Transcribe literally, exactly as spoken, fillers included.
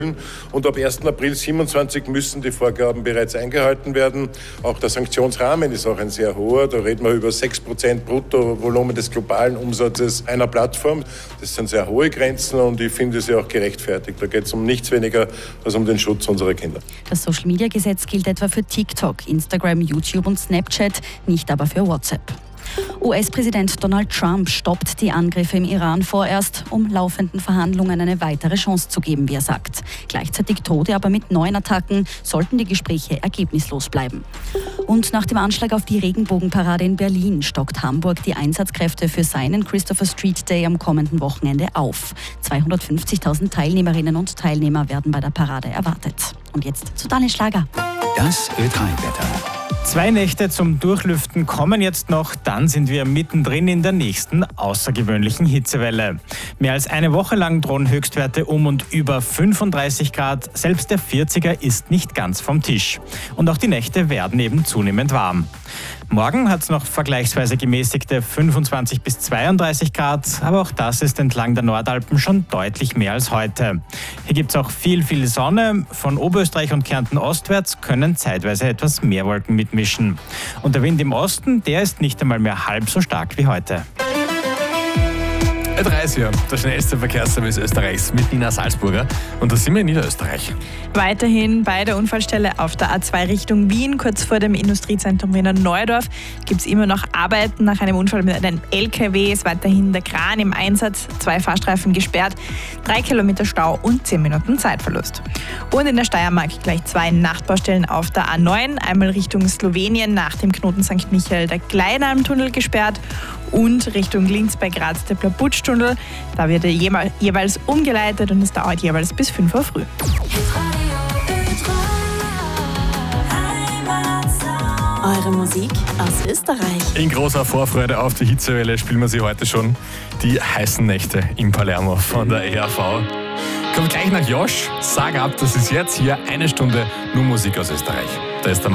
Und ab ersten April siebenundzwanzig müssen die Vorgaben bereits eingehalten werden. Auch der Sanktionsrahmen ist auch ein sehr hoher. Da reden wir über sechs Prozent Bruttovolumen des globalen Umsatzes einer Plattform. Das sind sehr hohe Grenzen und ich finde sie auch gerechtfertigt. Da geht es um nichts weniger als um den Schutz unserer Kinder. Das Social-Media-Gesetz gilt etwa für TikTok, Instagram, YouTube und Snapchat, nicht aber für WhatsApp. U S-Präsident Donald Trump stoppt die Angriffe im Iran vorerst, um laufenden Verhandlungen eine weitere Chance zu geben, wie er sagt. Gleichzeitig droht er aber mit neuen Attacken, sollten die Gespräche ergebnislos bleiben. Und nach dem Anschlag auf die Regenbogenparade in Berlin stockt Hamburg die Einsatzkräfte für seinen Christopher Street Day am kommenden Wochenende auf. zweihundertfünfzigtausend Teilnehmerinnen und Teilnehmer werden bei der Parade erwartet. Und jetzt zu Daniel Schlager. Das Ö drei Wetter. Zwei Nächte zum Durchlüften kommen jetzt noch, dann sind wir mittendrin in der nächsten außergewöhnlichen Hitzewelle. Mehr als eine Woche lang drohen Höchstwerte um und über fünfunddreißig Grad. Selbst der vierziger ist nicht ganz vom Tisch. Und auch die Nächte werden eben zunehmend warm. Morgen hat es noch vergleichsweise gemäßigte fünfundzwanzig bis zweiunddreißig Grad, aber auch das ist entlang der Nordalpen schon deutlich mehr als heute. Hier gibt es auch viel, viel Sonne. Von Oberösterreich und Kärnten ostwärts können zeitweise etwas mehr Wolken mitmischen. Und der Wind im Osten, der ist nicht einmal mehr halb so stark wie heute. Ö drei ist hier, der schnellste Verkehrsservice Österreichs mit Nina Salzburger. Und da sind wir in Niederösterreich. Weiterhin bei der Unfallstelle auf der A zwei Richtung Wien, kurz vor dem Industriezentrum Wiener Neudorf, gibt es immer noch Arbeiten nach einem Unfall mit einem L K W. Ist weiterhin der Kran im Einsatz, zwei Fahrstreifen gesperrt, drei Kilometer Stau und zehn Minuten Zeitverlust. Und in der Steiermark gleich zwei Nachtbaustellen auf der A neun, einmal Richtung Slowenien nach dem Knoten Sankt Michael der Kleinalmtunnel gesperrt und Richtung Linz bei Graz der Plabutsch-Tunnel. Da wird er jeweils umgeleitet und es dauert jeweils bis fünf Uhr früh. Eure Musik aus Österreich. In großer Vorfreude auf die Hitzewelle spielen wir sie heute schon. Die heißen Nächte in Palermo von der E A V. Kommt gleich nach Josh. Sag ab, das ist jetzt hier eine Stunde nur Musik aus Österreich. Da ist der